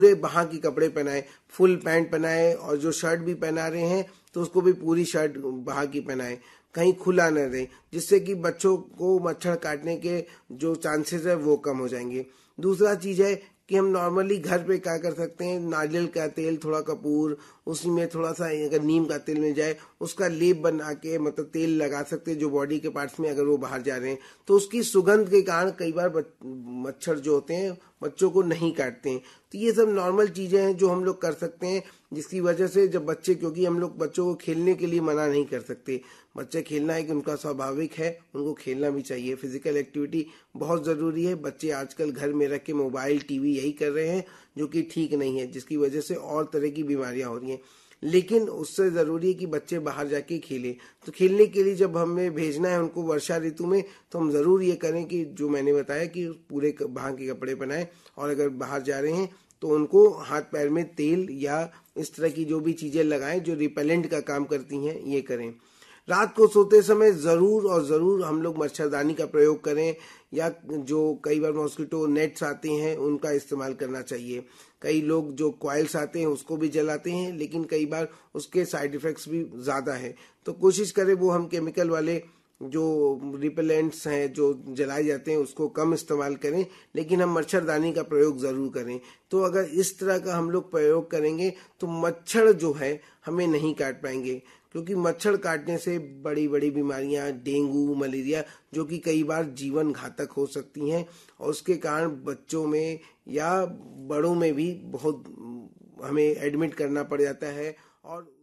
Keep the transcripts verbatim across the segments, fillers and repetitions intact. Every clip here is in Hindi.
पूरे बाह के कपड़े पहनाएं, फुल पैंट पहनाएं, और जो शर्ट भी पहना रहे हैं तो उसको भी पूरी शर्ट बाह की पहनाएं, कहीं खुला न रहे, जिससे कि बच्चों को मच्छर काटने के जो चांसेस है वो कम हो जाएंगे। दूसरा चीज है कि हम नॉर्मली घर पे क्या कर सकते हैं, नारियल का तेल, थोड़ा कपूर, उसी में थोड़ा सा अगर नीम का तेल मिल जाए उसका लेप बना के मतलब तेल लगा सकते हैं जो बॉडी के पार्ट्स में अगर वो बाहर जा रहे हैं, तो उसकी सुगंध के कारण कई बार मच्छर जो होते हैं बच्चों को नहीं काटते हैं। तो ये सब नॉर्मल चीजें हैं जो हम लोग कर सकते हैं, जिसकी वजह से जब बच्चे, क्योंकि हम लोग बच्चों को खेलने के लिए मना नहीं कर सकते, बच्चे खेलना है कि उनका स्वाभाविक है, उनको खेलना भी चाहिए। फिजिकल एक्टिविटी बहुत जरूरी है। बच्चे आजकल घर में रख के मोबाइल टीवी यही कर रहे हैं जो कि ठीक नहीं है, जिसकी वजह से और तरह की बीमारियां हो रही हैं। लेकिन उससे जरूरी है कि बच्चे बाहर जाके खेलें। तो खेलने के लिए जब हमें भेजना है उनको वर्षा ऋतु में, तो हम जरूर ये करें कि जो मैंने बताया कि पूरे बाहर के कपड़े पहनाएं, और अगर बाहर जा रहे हैं तो उनको हाथ पैर में तेल या इस तरह की जो भी चीजें लगाएं जो रिपेलेंट का काम करती हैं, ये करें। रात को सोते समय जरूर और जरूर हम लोग मच्छरदानी का प्रयोग करें, या जो कई बार मॉस्किटो नेट्स आते हैं उनका इस्तेमाल करना चाहिए। कई लोग जो कॉइल्स आते हैं उसको भी जलाते हैं, लेकिन कई बार उसके साइड इफेक्ट्स भी ज्यादा है, तो कोशिश करें वो हम केमिकल वाले जो रिपेलेंट्स हैं जो जलाए जाते हैं उसको कम इस्तेमाल करें, लेकिन हम मच्छरदानी का प्रयोग जरूर करें। तो अगर इस तरह का हम लोग प्रयोग करेंगे तो मच्छर जो है हमें नहीं काट पाएंगे, क्योंकि मच्छर काटने से बड़ी बड़ी बीमारियां, डेंगू, मलेरिया, जो कि कई बार जीवन घातक हो सकती हैं, और उसके कारण बच्चों में या बड़ों में भी बहुत हमें एडमिट करना पड़ जाता है। और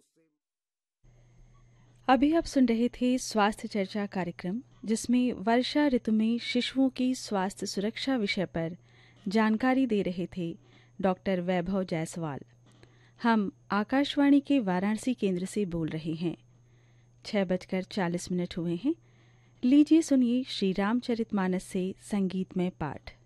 अभी आप सुन रहे थे स्वास्थ्य चर्चा कार्यक्रम, जिसमें वर्षा ऋतु में शिशुओं की स्वास्थ्य सुरक्षा विषय पर जानकारी दे रहे थे डॉक्टर वैभव जायसवाल। हम आकाशवाणी के वाराणसी केंद्र से बोल रहे हैं। छह बजकर चालीस मिनट हुए हैं। लीजिए सुनिए श्री रामचरितमानस से संगीतमय पाठ।